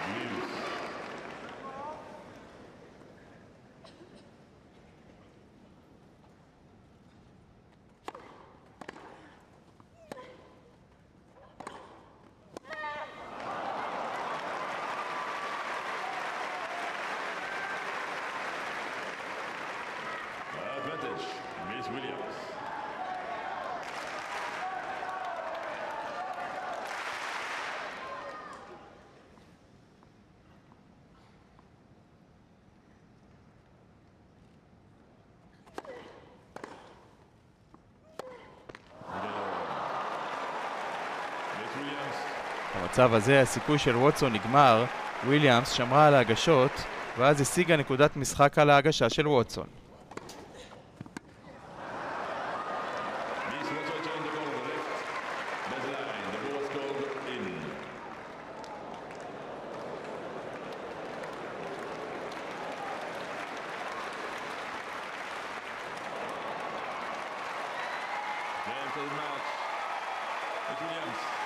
Williams. Advantage, Miss Williams. במצב הזה הסיכוי של ווטסון נגמר, וויליאמס שמרה על ההגשות ואז השיגה נקודת משחק על ההגשה של ווטסון. Match. Miss Williams.